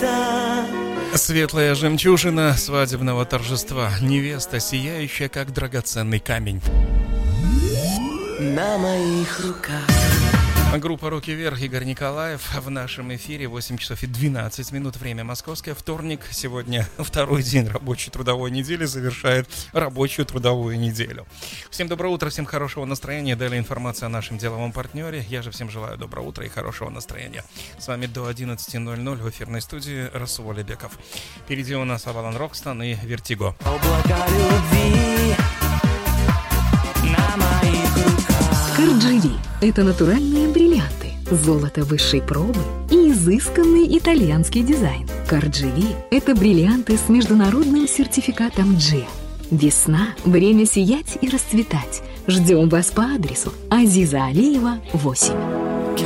Светлая жемчужина свадебного торжества. Невеста, сияющая, как драгоценный камень. На моих руках. Группа «Руки вверх», Игорь Николаев в нашем эфире. 8 часов и 12 минут, время московское. Вторник, сегодня второй день рабочей трудовой недели, завершает рабочую трудовую неделю. Всем доброе утро, всем хорошего настроения. Далее информация о нашем деловом партнере. Я же всем желаю доброго утра и хорошего настроения. С вами до 11:00 в эфирной студии Расул Алибеков. Впереди у нас Авалон Рокстон и Вертиго. Облака любви на моих руках. Карджири – это натуральные бриллианты, золото высшей пробы и изысканный итальянский дизайн. Карджири – это бриллианты с международным сертификатом G. Весна – время сиять и расцветать. Ждем вас по адресу Азиза Алиева, 8.